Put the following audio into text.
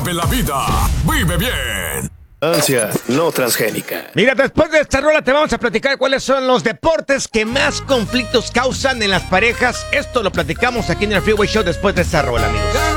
Vive la vida, vive bien. Ansia no transgénica. Mira, después de esta rola te vamos a platicar cuáles son los deportes que más conflictos causan en las parejas. Esto lo platicamos aquí en el Freeway Show después de esta rola, amigos.